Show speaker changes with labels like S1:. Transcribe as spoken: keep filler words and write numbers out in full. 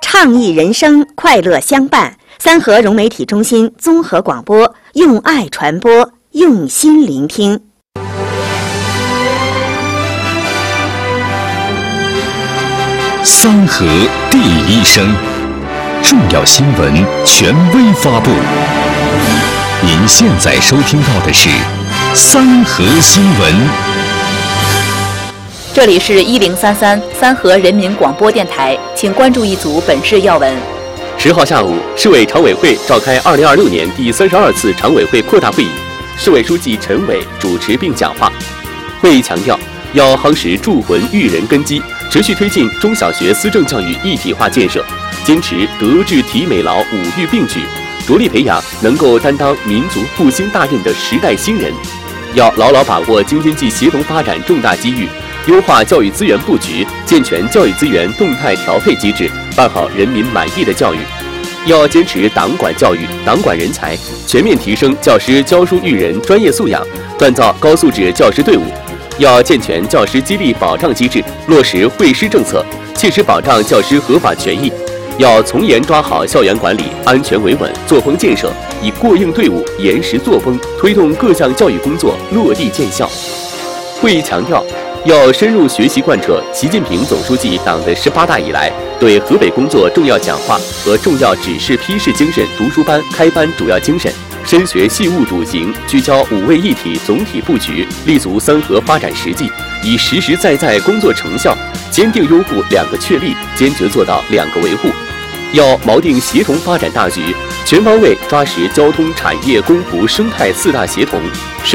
S1: 倡议人生，快乐相伴。三河融媒体中心综合广播，用爱传播，用心聆听。
S2: 三河第一声，重要新闻权威发布。您现在收听到的是三河新闻。
S3: 这里是一零三三三河人民广播电台，请关注一组本市要闻。
S4: 十号下午，市委常委会召开二零二六年第三十二次常委会扩大会议，市委书记陈伟主持并讲话。会议强调，要夯实铸魂育人根基，持续推进中小学思政教育一体化建设，坚持德智体美劳五育并举，着力培养能够担当民族复兴大任的时代新人。要牢牢把握京津冀协同发展重大机遇，优化教育资源布局，健全教育资源动态调配机制，办好人民满意的教育。要坚持党管教育、党管人才，全面提升教师教书育人专业素养，锻造高素质教师队伍。要健全教师激励保障机制，落实惠师政策，切实保障教师合法权益。要从严抓好校园管理，安全维稳，作风建设，以过硬队伍、严实作风，推动各项教育工作落地见效。会议强调，要深入学习贯彻习近平总书记党的十八大以来对河北工作重要讲话和重要指示批示精神读书班开班主要精神，深学细务主型，聚焦五位一体总体布局，立足三河发展实际，以实实在在工作成效，坚定拥护两个确立，坚决做到两个维护。要锚定协同发展大局，全方位抓实交通、产业、公服、生态四大协同。